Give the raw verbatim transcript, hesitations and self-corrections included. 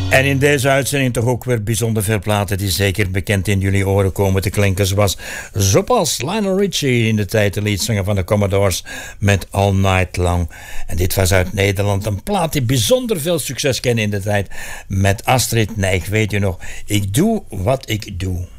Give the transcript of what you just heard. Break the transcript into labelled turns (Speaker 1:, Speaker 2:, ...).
Speaker 1: En in deze uitzending toch ook weer bijzonder veel platen die zeker bekend in jullie oren komen te klinken. Zoals zoals Lionel Richie in de tijd de leadzanger van de Commodores met All Night Long. En dit was uit Nederland een plaat die bijzonder veel succes kende in de tijd met Astrid Nijg. Weet je nog, ik doe wat ik doe.